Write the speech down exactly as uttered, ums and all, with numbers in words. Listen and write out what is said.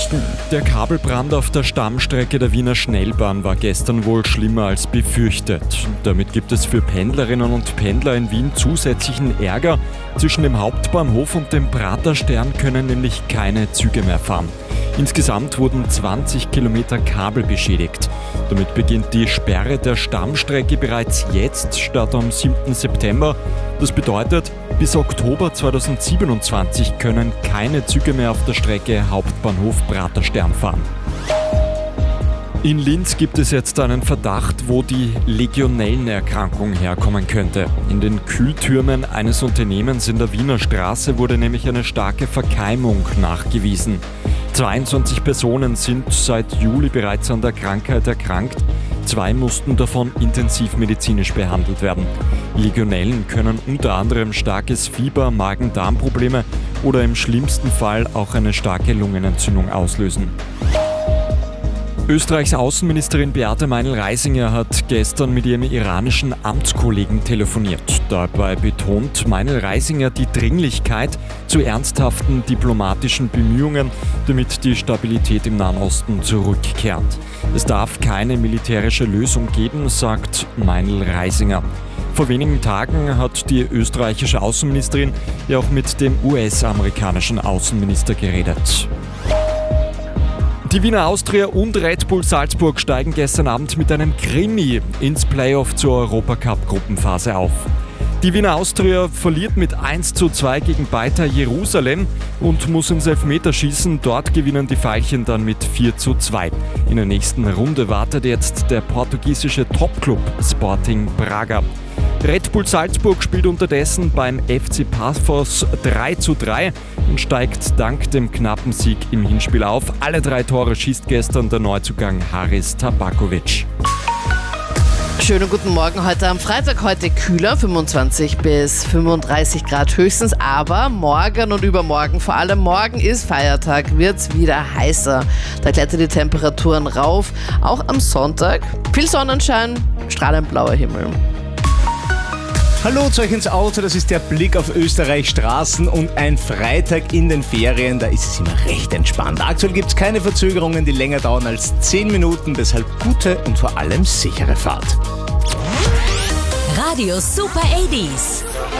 Nachrichten. Der Kabelbrand auf der Stammstrecke der Wiener Schnellbahn war gestern wohl schlimmer als befürchtet. Damit gibt es für Pendlerinnen und Pendler in Wien zusätzlichen Ärger. Zwischen dem Hauptbahnhof und dem Praterstern können nämlich keine Züge mehr fahren. Insgesamt wurden zwanzig Kilometer Kabel beschädigt. Damit beginnt die Sperre der Stammstrecke bereits jetzt statt am siebten September. Das bedeutet, bis Oktober zweitausendsiebenundzwanzig können keine Züge mehr auf der Strecke Hauptbahnhof Praterstern fahren. In Linz gibt es jetzt einen Verdacht, wo die Legionellenerkrankung herkommen könnte. In den Kühltürmen eines Unternehmens in der Wiener Straße wurde nämlich eine starke Verkeimung nachgewiesen. zweiundzwanzig Personen sind seit Juli bereits an der Krankheit erkrankt. Zwei mussten davon intensivmedizinisch behandelt werden. Legionellen können unter anderem starkes Fieber, Magen-Darm-Probleme oder im schlimmsten Fall auch eine starke Lungenentzündung auslösen. Österreichs Außenministerin Beate Meinl-Reisinger hat gestern mit ihrem iranischen Amtskollegen telefoniert. Dabei betont Meinl-Reisinger die Dringlichkeit zu ernsthaften diplomatischen Bemühungen, damit die Stabilität im Nahen Osten zurückkehrt. Es darf keine militärische Lösung geben, sagt Meinl-Reisinger. Vor wenigen Tagen hat die österreichische Außenministerin ja auch mit dem U S-amerikanischen Außenminister geredet. Die Wiener Austria und Red Bull Salzburg steigen gestern Abend mit einem Krimi ins Playoff zur Europacup-Gruppenphase auf. Die Wiener Austria verliert mit eins zu zwei gegen Beitar Jerusalem und muss ins Elfmeterschießen. Dort gewinnen die Veilchen dann mit vier zu zwei. In der nächsten Runde wartet jetzt der portugiesische Topclub Sporting Braga. Red Bull Salzburg spielt unterdessen beim F C Paphos drei zu drei und steigt dank dem knappen Sieg im Hinspiel auf. Alle drei Tore schießt gestern der Neuzugang Haris Tabakovic. Schönen guten Morgen heute am Freitag. Heute kühler, fünfundzwanzig bis fünfunddreißig Grad höchstens. Aber morgen und übermorgen, vor allem morgen ist Feiertag, wird es wieder heißer. Da klettern die Temperaturen rauf. Auch am Sonntag viel Sonnenschein, strahlend blauer Himmel. Hallo zu euch ins Auto, das ist der Blick auf Österreichs Straßen und ein Freitag in den Ferien, da ist es immer recht entspannt. Aktuell gibt es keine Verzögerungen, die länger dauern als zehn Minuten, deshalb gute und vor allem sichere Fahrt. Radio Super achtzig.